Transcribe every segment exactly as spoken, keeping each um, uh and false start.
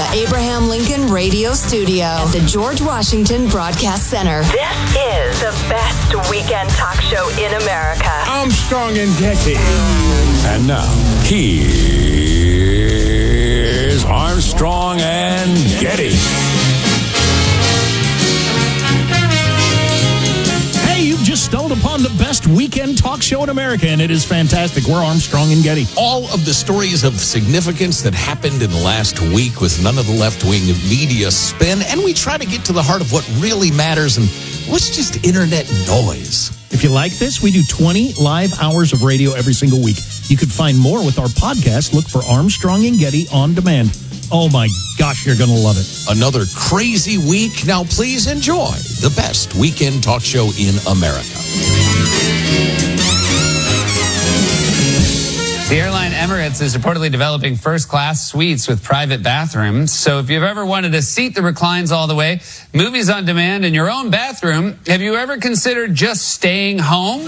the Abraham Lincoln Radio Studio at the George Washington Broadcast Center. This is the best weekend talk show in America. Armstrong and Getty. And now, here's Armstrong and Getty. You've just stumbled upon the best weekend talk show in America, and it is fantastic. We're Armstrong and Getty. All of the stories of significance that happened in the last week with none of the left-wing media spin, and we try to get to the heart of what really matters and what's just internet noise. If you like this, we do twenty live hours of radio every single week. You could find more with our podcast. Look for Armstrong and Getty on demand. Oh, my gosh, you're going to love it. Another crazy week. Now, please enjoy the best weekend talk show in America. The airline Emirates is reportedly developing first-class suites with private bathrooms. So if you've ever wanted a seat that reclines all the way, movies on demand in your own bathroom, have you ever considered just staying home?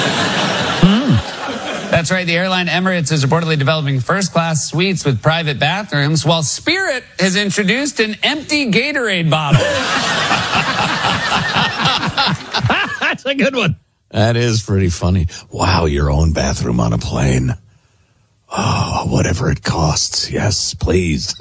That's right. The airline Emirates is reportedly developing first-class suites with private bathrooms, while Spirit has introduced an empty Gatorade bottle. That's a good one. That is pretty funny. Wow, your own bathroom on a plane. Oh, whatever it costs. Yes, please.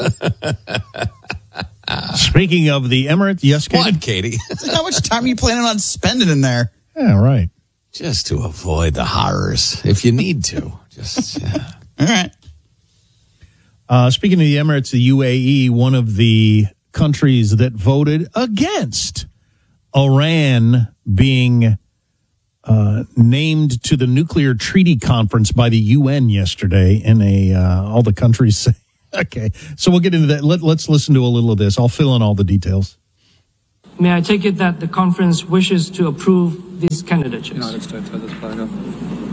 Speaking of the Emirates, yes, Katie? What, Katie? How much time are you planning on spending in there? Yeah, right. Just to avoid the horrors, if you need to. Just, yeah. All right. Uh, speaking of the Emirates, the U A E, one of the countries that voted against Iran being uh, named to the nuclear treaty conference by the U N yesterday, in a uh, all the countries say, okay. So we'll get into that. Let, let's listen to a little of this. I'll fill in all the details. May I take it that the conference wishes to approve these candidatures? United States has its flag up.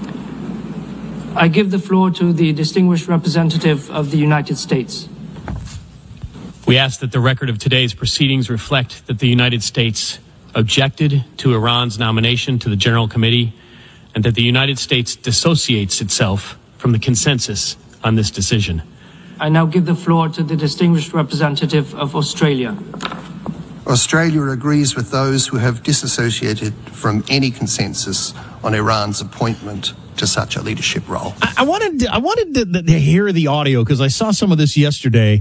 I give the floor to the distinguished representative of the United States. We ask that the record of today's proceedings reflect that the United States objected to Iran's nomination to the General Committee and that the United States dissociates itself from the consensus on this decision. I now give the floor to the distinguished representative of Australia. Australia agrees with those who have disassociated from any consensus on Iran's appointment to such a leadership role. I, I wanted to, I wanted to, to hear the audio because I saw some of this yesterday.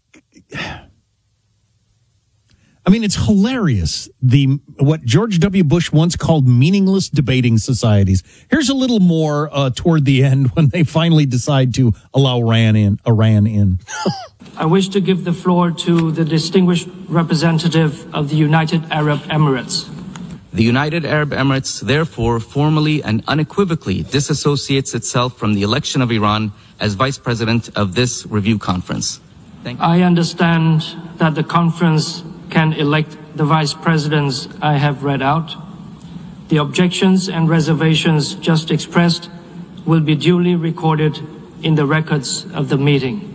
I mean, it's hilarious. The what George W. Bush once called meaningless debating societies. Here's a little more uh, toward the end when they finally decide to allow Iran in. Iran in. I wish to give the floor to the distinguished representative of the United Arab Emirates. The United Arab Emirates, therefore, formally and unequivocally disassociates itself from the election of Iran as vice president of this review conference. Thank you. I understand that the conference can elect the vice presidents I have read out. The objections and reservations just expressed will be duly recorded in the records of the meeting.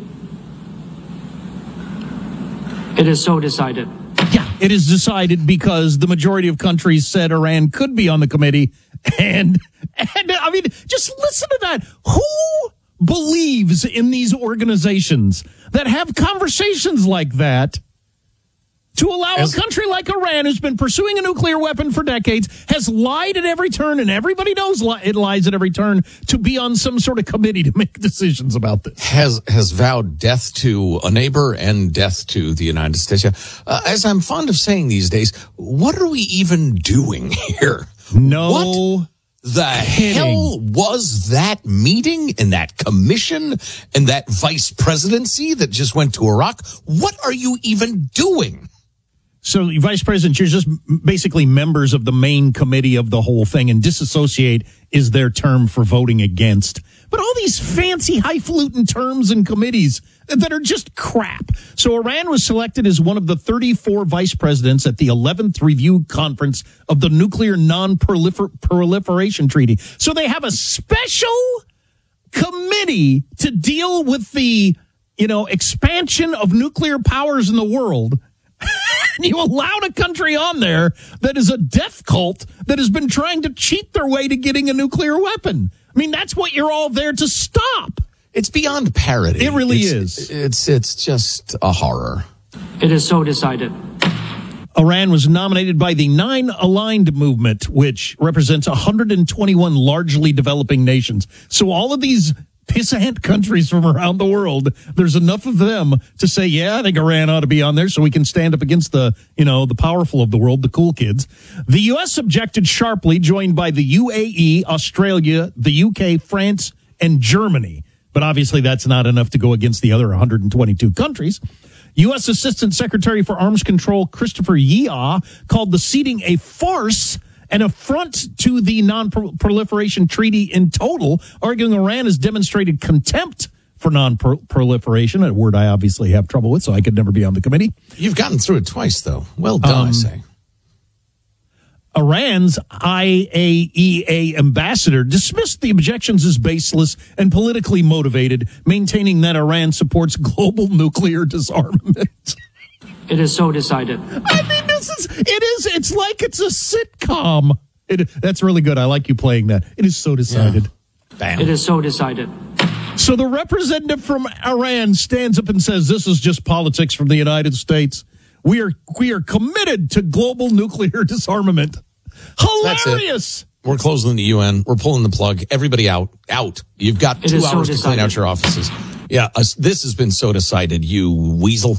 It is so decided. Yeah, it is decided because the majority of countries said Iran could be on the committee. And, and I mean, just listen to that. Who believes in these organizations that have conversations like that to allow As, a country like Iran, who's been pursuing a nuclear weapon for decades, has lied at every turn, and everybody knows li- it lies at every turn, to be on some sort of committee to make decisions about this? Has has vowed death to a neighbor and death to the United States. Uh, as I'm fond of saying these days, what are we even doing here? No. What the kidding. hell was that meeting and that commission and that vice presidency that just went to Iraq? What are you even doing? So, Vice President, you're just basically members of the main committee of the whole thing, and disassociate is their term for voting against. But all these fancy, highfalutin terms and committees that are just crap. So, Iran was selected as one of the thirty-four vice presidents at the eleventh Review Conference of the Nuclear Non-Proliferation Treaty. So, they have a special committee to deal with the, you know, expansion of nuclear powers in the world. You allowed a country on there that is a death cult that has been trying to cheat their way to getting a nuclear weapon. I mean, that's what you're all there to stop. It's beyond parody. It really it's, is. It's it's just a horror. It is so decided. Iran was nominated by the Nine Aligned Movement, which represents one hundred twenty-one largely developing nations. So all of these pissant countries from around the world, there's enough of them to say, yeah, I think Iran ought to be on there so we can stand up against the, you know, the powerful of the world, the cool kids. The U S objected sharply, joined by the U A E, Australia, the U K, France, and Germany. But obviously that's not enough to go against the other one hundred twenty-two countries. U S Assistant Secretary for Arms Control Christopher Yea called the seating a farce, an affront to the Non-Proliferation Treaty in total, arguing Iran has demonstrated contempt for non-proliferation, a word I obviously have trouble with, so I could never be on the committee. You've gotten through it twice, though. Well done, um, I say. Iran's I A E A ambassador dismissed the objections as baseless and politically motivated, maintaining that Iran supports global nuclear disarmament. It is so decided. I mean, this is, it is, it's like it's a sitcom. It, that's really good. I like you playing that. It is so decided. Yeah. Bam. It is so decided. So the representative from Iran stands up and says, this is just politics from the United States. We are, we are committed to global nuclear disarmament. Hilarious. We're closing the U N. We're pulling the plug. Everybody out. Out. You've got it two hours so to clean out your offices. Yeah, uh, this has been so decided, you weasel.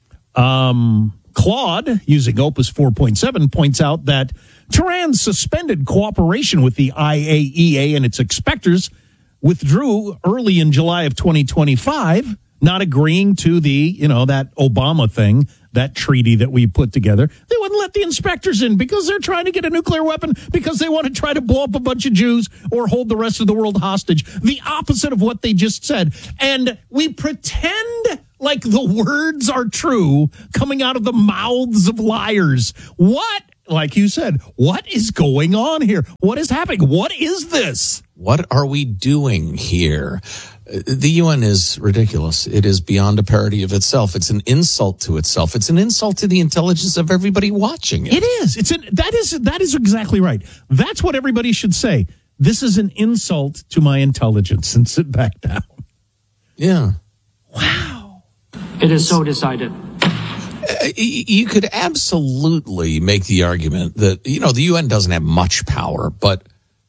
Um, Claude, using Opus four point seven, points out that Tehran's suspended cooperation with the I A E A and its inspectors withdrew early in July of twenty twenty-five, not agreeing to the, you know, that Obama thing, that treaty that we put together. They wouldn't let the inspectors in because they're trying to get a nuclear weapon, because they want to try to blow up a bunch of Jews or hold the rest of the world hostage. The opposite of what they just said. And we pretend like the words are true coming out of the mouths of liars. What, like you said, what is going on here? What is happening? What is this? What are we doing here? The U N is ridiculous. It is beyond a parody of itself. It's an insult to itself. It's an insult to the intelligence of everybody watching it. It is. It's an, that is that is exactly right. That's what everybody should say. This is an insult to my intelligence, and sit back down. Yeah. Wow. It is so decided. Uh, you could absolutely make the argument that, you know, the U N doesn't have much power, but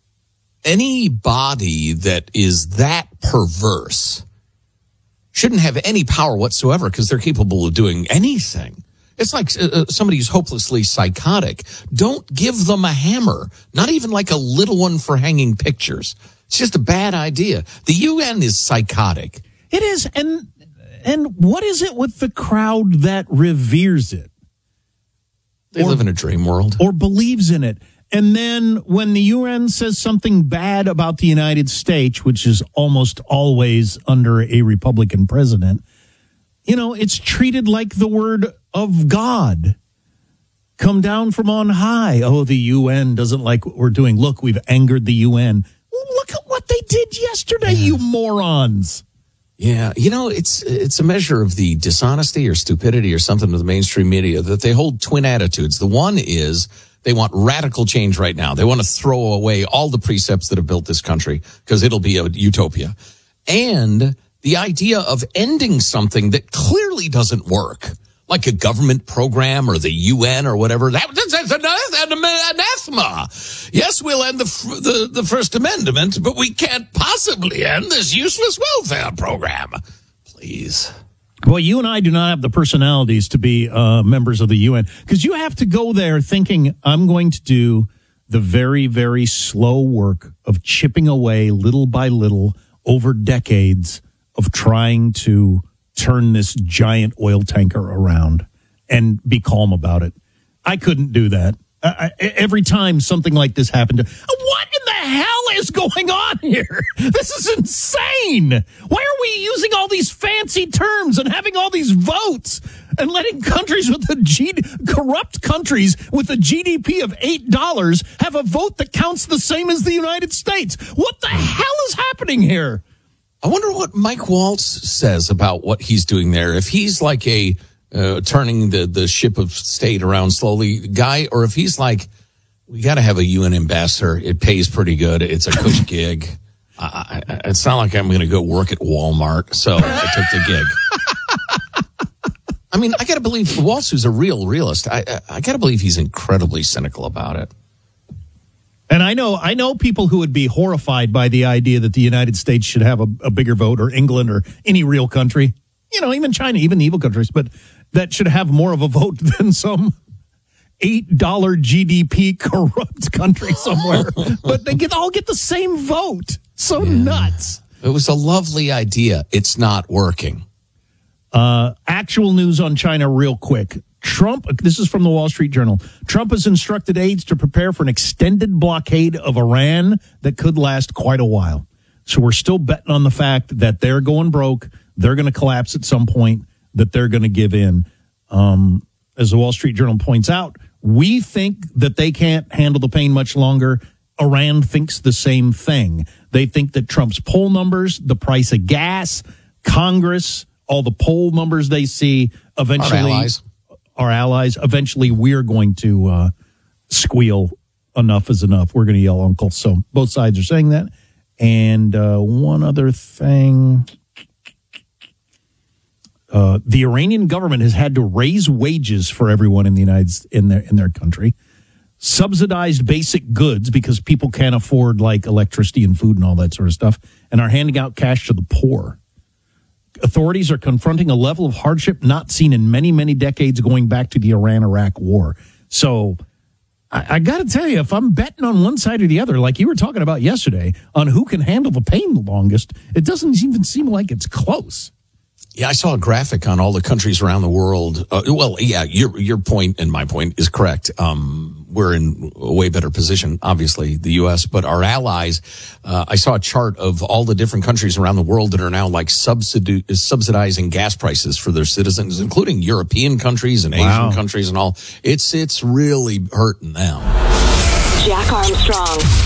any body that is that perverse shouldn't have any power whatsoever because they're capable of doing anything. It's like uh, somebody who's hopelessly psychotic. Don't give them a hammer, not even like a little one for hanging pictures. It's just a bad idea. The U N is psychotic. It is. And and what is it with the crowd that reveres it? They or, live in a dream world. Or believes in it. And then when the U N says something bad about the United States, which is almost always under a Republican president, you know, it's treated like the word of God. Come down from on high. Oh, the U N doesn't like what we're doing. Look, we've angered the U N. Well, look at what they did yesterday, yeah. You morons. Yeah, you know, it's it's a measure of the dishonesty or stupidity or something of the mainstream media that they hold twin attitudes. The one is they want radical change right now. They want to throw away all the precepts that have built this country because it'll be a utopia. And the idea of ending something that clearly doesn't work, like a government program or the U N or whatever. That, that's an anathema. Yes, we'll end the, the, the First Amendment, but we can't possibly end this useless welfare program. Please. Well, you and I do not have the personalities to be uh, members of the U N, because you have to go there thinking, I'm going to do the very, very slow work of chipping away little by little over decades of trying to turn this giant oil tanker around and be calm about it. I couldn't do that. I, I, every time something like this happened, to, what in the hell is going on here? This is insane. Why are we using all these fancy terms and having all these votes and letting countries with a G, corrupt countries with a G D P of eight dollars have a vote that counts the same as the United States? What the hell is happening here? I wonder what Mike Waltz says about what he's doing there. If he's like a uh, turning the, the ship of state around slowly guy, or if he's like, we got to have a U N ambassador. It pays pretty good. It's a cush gig. I, I, it's not like I'm going to go work at Walmart, so I took the gig. I mean, I got to believe Walsu's a real realist. I, I, I got to believe he's incredibly cynical about it. And I know, I know people who would be horrified by the idea that the United States should have a, a bigger vote, or England, or any real country. You know, even China, even the evil countries, but that should have more of a vote than some eight dollar G D P corrupt country somewhere. But they get all get the same vote. So yeah. Nuts. It was a lovely idea. It's not working. Uh, actual news on China real quick. Trump, this is from the Wall Street Journal. Trump has instructed aides to prepare for an extended blockade of Iran that could last quite a while. So we're still betting on the fact that they're going broke. They're going to collapse at some point, that they're going to give in. Um, as the Wall Street Journal points out, we think that they can't handle the pain much longer. Iran thinks the same thing. They think that Trump's poll numbers, the price of gas, Congress, all the poll numbers they see, eventually our allies, our allies eventually we're going to uh, squeal. Enough is enough. We're going to yell uncle. So both sides are saying that. And uh, one other thing. Uh, the Iranian government has had to raise wages for everyone in the United in their in their country, subsidized basic goods because people can't afford like electricity and food and all that sort of stuff, and are handing out cash to the poor. Authorities are confronting a level of hardship not seen in many, many decades, going back to the Iran-Iraq war. So I, I got to tell you, if I'm betting on one side or the other, like you were talking about yesterday, on who can handle the pain the longest, it doesn't even seem like it's close. Yeah, I saw a graphic on all the countries around the world. Uh, well, yeah, your your point and my point is correct. Um, we're in a way better position, obviously, the U S, but our allies, uh, I saw a chart of all the different countries around the world that are now like subsidi- subsidizing gas prices for their citizens, including European countries and Asian wow. countries and all. It's, it's really hurting them. Jack Armstrong.